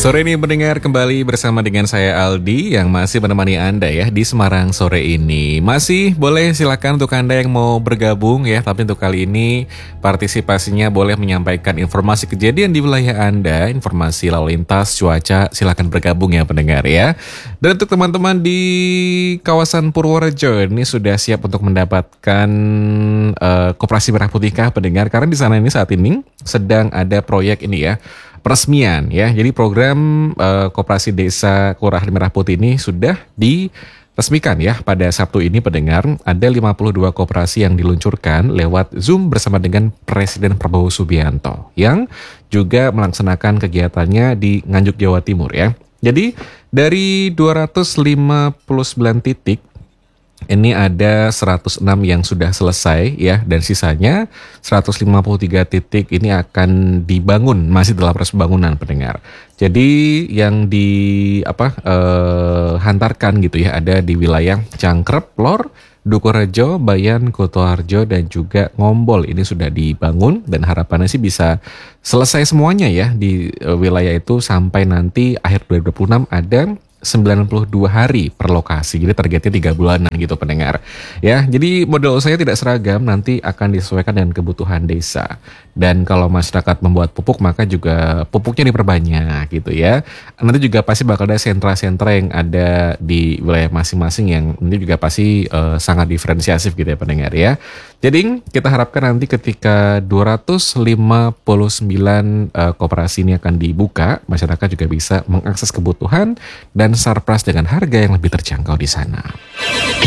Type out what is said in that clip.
Sore ini mendengar kembali bersama dengan saya Aldi yang masih menemani Anda ya di Semarang sore ini. Masih boleh silakan untuk Anda yang mau bergabung ya, tapi untuk kali ini partisipasinya boleh menyampaikan informasi kejadian di wilayah Anda, informasi lalu lintas, cuaca, silakan bergabung ya pendengar ya. Dan untuk teman-teman di kawasan Purworejo ini sudah siap untuk mendapatkan Koperasi Merah Putih kah pendengar? Karena di sana ini saat ini sedang ada proyek ini ya, peresmian ya. Jadi program Koperasi Desa Kelurahan Merah Putih ini sudah diresmikan ya pada Sabtu ini pendengar. Ada 52 koperasi yang diluncurkan lewat Zoom bersama dengan Presiden Prabowo Subianto yang juga melaksanakan kegiatannya di Nganjuk Jawa Timur ya. Jadi dari 259 titik ini ada 106 yang sudah selesai ya, dan sisanya 153 titik ini akan dibangun, masih dalam proses pembangunan pendengar. Jadi yang hantarkan gitu ya, ada di wilayah Cangkrep, Lor, Dukurejo, Bayan, Kutoarjo, dan juga Ngombol. Ini sudah dibangun dan harapannya sih bisa selesai semuanya ya di wilayah itu sampai nanti akhir 2026 ada 92 hari per lokasi, jadi targetnya 3 bulanan gitu pendengar. Ya, jadi model usahanya tidak seragam, nanti akan disesuaikan dengan kebutuhan desa. Dan kalau masyarakat membuat pupuk, maka juga pupuknya diperbanyak gitu ya. Nanti juga pasti bakal ada sentra-sentra yang ada di wilayah masing-masing yang nanti juga pasti sangat diferensiatif gitu ya pendengar ya. Jadi kita harapkan nanti ketika 259 koperasi ini akan dibuka, masyarakat juga bisa mengakses kebutuhan dan surplus dengan harga yang lebih terjangkau di sana.